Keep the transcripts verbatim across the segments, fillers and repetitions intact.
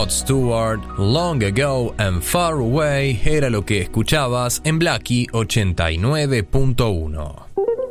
Rod Stewart, Long Ago and Far Away era lo que escuchabas en Blackie ochenta y nueve punto uno.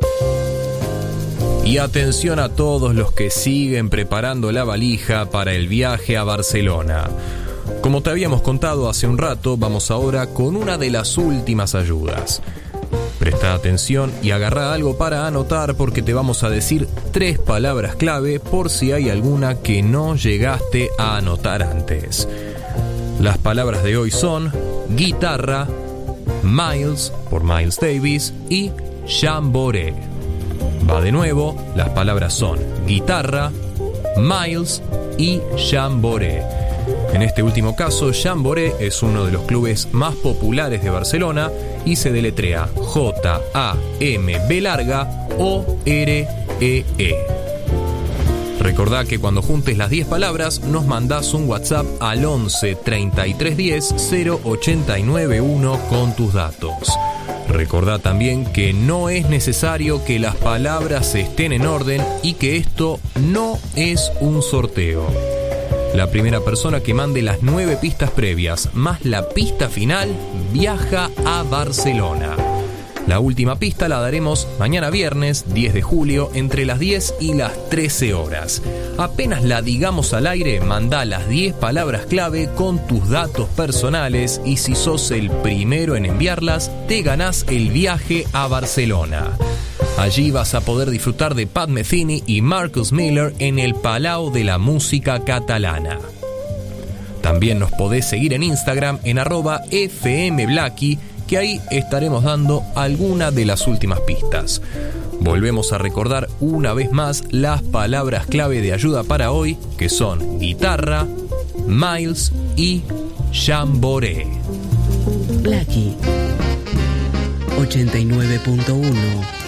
Y atención a todos los que siguen preparando la valija para el viaje a Barcelona. Como te habíamos contado hace un rato, vamos ahora con una de las últimas ayudas. Presta atención y agarra algo para anotar porque te vamos a decir tres palabras clave por si hay alguna que no llegaste a anotar antes. Las palabras de hoy son guitarra, Miles por Miles Davis y Chamboré. Va de nuevo, las palabras son guitarra, Miles y Chamboré. En este último caso, Chamboré es uno de los clubes más populares de Barcelona y se deletrea J A M B larga O R E E. Recordá que cuando juntes las diez palabras nos mandás un WhatsApp al once treinta y tres diez cero ochenta y nueve uno con tus datos. Recordá también que no es necesario que las palabras estén en orden y que esto no es un sorteo. La primera persona que mande las nueve pistas previas más la pista final viaja a Barcelona. La última pista la daremos mañana viernes diez de julio entre las diez y las trece horas. Apenas la digamos al aire, mandá las diez palabras clave con tus datos personales y si sos el primero en enviarlas, te ganás el viaje a Barcelona. Allí vas a poder disfrutar de Pat Metheny y Marcus Miller en el Palau de la Música Catalana. También nos podés seguir en Instagram en arroba fmblackie, que ahí estaremos dando alguna de las últimas pistas. Volvemos a recordar una vez más las palabras clave de ayuda para hoy, que son guitarra, Miles y Chamboré. Blackie ochenta y nueve punto uno